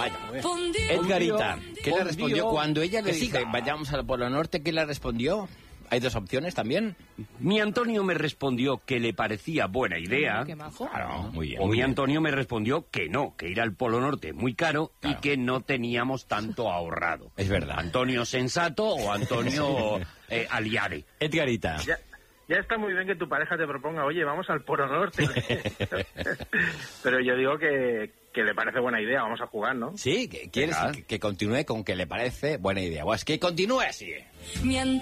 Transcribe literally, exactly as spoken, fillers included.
Vaya. Edgarita, ¿qué le respondió? Cuando ella le dice, vayamos al Polo Norte, ¿qué le respondió? ¿Hay dos opciones también? Mi Antonio me respondió que le parecía buena idea. Qué majo. Claro, muy bien. O muy mi bien. Antonio me respondió que no, que ir al Polo Norte es muy caro Claro. y que no teníamos tanto ahorrado. Es verdad. Antonio sensato o Antonio eh, aliade. Edgarita. Ya, ya está muy bien que tu pareja te proponga, oye, vamos al Polo Norte. Pero yo digo que, que le parece buena idea, vamos a jugar, ¿no? Sí, que quieres Venga. que, que continúe con que le parece buena idea. Pues que continúe así. Mi